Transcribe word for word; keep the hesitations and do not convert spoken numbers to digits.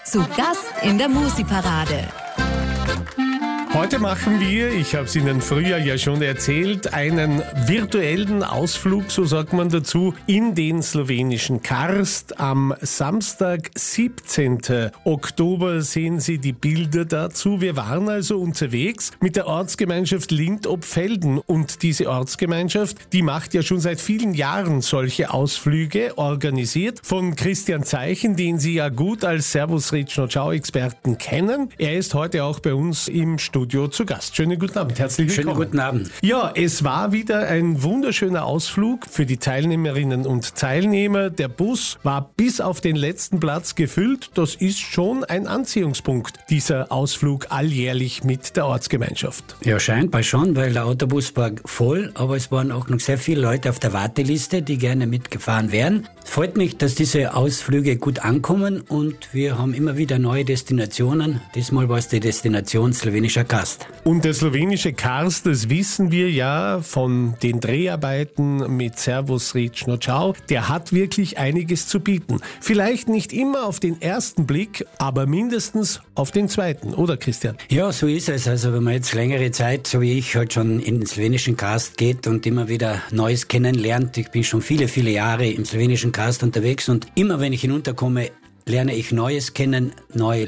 Zu Gast in der Musi-Parade. Heute machen wir, ich habe es Ihnen früher ja schon erzählt, einen virtuellen Ausflug, so sagt man dazu, in den slowenischen Karst. Am Samstag, siebzehnten Oktober, sehen Sie die Bilder dazu. Wir waren also unterwegs mit der Ortsgemeinschaft Lindt-ob-Felden. Und diese Ortsgemeinschaft, die macht ja schon seit vielen Jahren solche Ausflüge, organisiert von Christian Zeichen, den Sie ja gut als Servus Ritschnau-Experten kennen. Er ist heute auch bei uns im Studio zu Gast. Schönen guten Abend, herzlich willkommen. Schönen guten Abend. Ja, es war wieder ein wunderschöner Ausflug für die Teilnehmerinnen und Teilnehmer. Der Bus war bis auf den letzten Platz gefüllt. Das ist schon ein Anziehungspunkt, dieser Ausflug alljährlich mit der Ortsgemeinschaft. Ja, scheinbar schon, weil der Autobus war voll, aber es waren auch noch sehr viele Leute auf der Warteliste, die gerne mitgefahren wären. Es freut mich, dass diese Ausflüge gut ankommen und wir haben immer wieder neue Destinationen. Diesmal war es die Destination slowenischer Karst. Und der slowenische Karst, das wissen wir ja von den Dreharbeiten mit Servus Ritschnau, der hat wirklich einiges zu bieten. Vielleicht nicht immer auf den ersten Blick, aber mindestens auf den zweiten, oder Christian? Ja, so ist es. Also wenn man jetzt längere Zeit, so wie ich, halt schon in den slowenischen Karst geht und immer wieder Neues kennenlernt. Ich bin schon viele, viele Jahre im slowenischen Karst unterwegs und immer wenn ich hinunterkomme, lerne ich Neues kennen, neue